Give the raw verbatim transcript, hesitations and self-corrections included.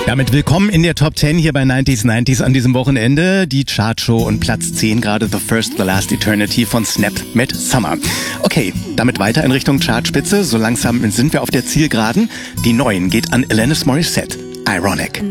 Damit willkommen in der Top zehn hier bei neunziger neunzig an diesem Wochenende. Die Chartshow und Platz zehn gerade The First, The Last Eternity von Snap mit Summer. Okay, damit weiter in Richtung Chartspitze. So langsam sind wir auf der Zielgeraden. Die neun geht an Alanis Morissette. Ironic.